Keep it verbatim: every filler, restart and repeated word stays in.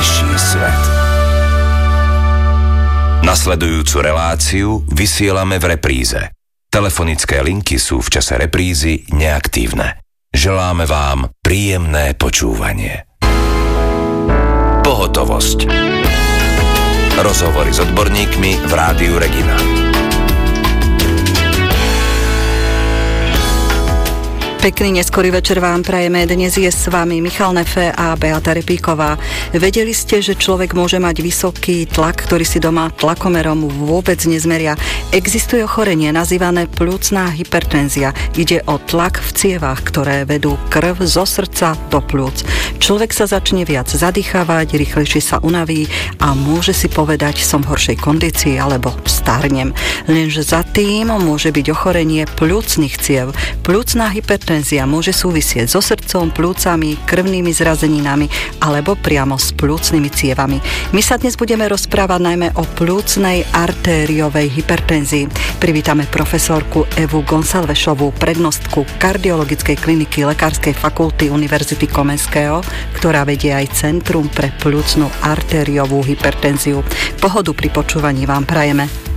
bližší svet. Nasledujúcu reláciu vysielame v repríze. Telefonické linky sú v čase reprízy neaktívne. Želáme vám príjemné počúvanie. Pohotovosť. Rozhovory s odborníkmi v Rádiu Regina. Pekný neskorý večer vám prajeme. Dnes je s vami Michal Nefe a Beata Repíková. Vedeli ste, že človek môže mať vysoký tlak, ktorý si doma tlakomerom vôbec nezmeria? Existuje ochorenie nazývané pľúcna hypertenzia. Ide o tlak v cievach, ktoré vedú krv zo srdca do pľúc. Človek sa začne viac zadýchavať, rýchlejšie sa unaví a môže si povedať, som v horšej kondícii alebo starnem. Lenže za tým môže byť ochorenie pľúcnych ciev. Pľúcna hypertenzia Hypertenzia môže súvisieť so srdcom, pľúcami, krvnými zrazeninami alebo priamo s pľúcnymi cievami. My sa dnes budeme rozprávať najmä o pľúcnej artériovej hypertenzii. Privítame profesorku Evu Gonsalvešovú, prednostku kardiologickej kliniky Lekárskej fakulty Univerzity Komenského, ktorá vedie aj Centrum pre pľúcnu artériovú hypertenziu. Pohodu pri počúvaní vám prajeme